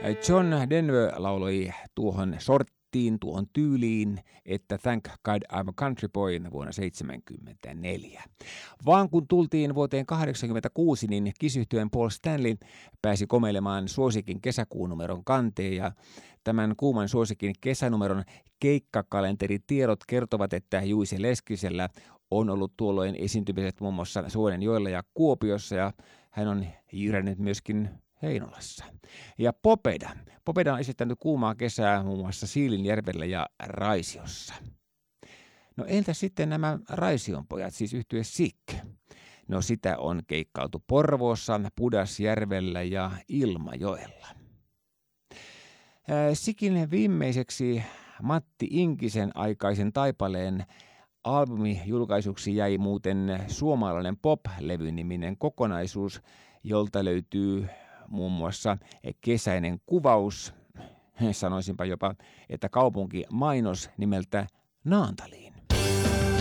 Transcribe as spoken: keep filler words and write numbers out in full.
John Denver lauloi tuohon sorttiin, tuohon tyyliin, että Thank God I'm a Country Boy vuonna seitsemänkymmentäneljä. Vaan kun tultiin vuoteen kahdeksankymmentäkuusi, niin Kiss-yhtyeen Paul Stanley pääsi komeilemaan suosikin kesäkuun numeron kanteen, ja tämän kuuman suosikin kesänumeron keikkakalenteritiedot kertovat, että Juise Leskisellä on ollut tuolloin esiintymiset muun muassa Suonenjoella ja Kuopiossa, ja hän on jyrännyt myöskin Heinolassa. Ja Popeda. Popeda on esittänyt kuumaa kesää muun muassa Siilinjärvellä ja Raisiossa. No entä sitten nämä Raision pojat, siis yhtye Sick? No sitä on keikkailtu Porvoossa, Pudasjärvellä ja Ilmajoella. Sickin viimeiseksi Matti Inkisen aikaisen taipaleen albumijulkaisuksi jäi muuten Suomalainen pop-levy-niminen kokonaisuus, jolta löytyy muun muassa kesäinen kuvaus, sanoisinpa jopa, että kaupunkimainos nimeltä Naantali.